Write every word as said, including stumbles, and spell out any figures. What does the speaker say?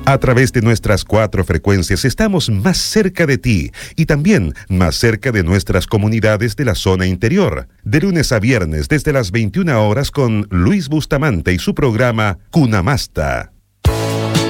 A través de nuestras cuatro frecuencias estamos más cerca de ti y también más cerca de nuestras comunidades de la zona interior. De lunes a viernes desde las veintiuna horas con Luis Bustamante y su programa Cunamasta.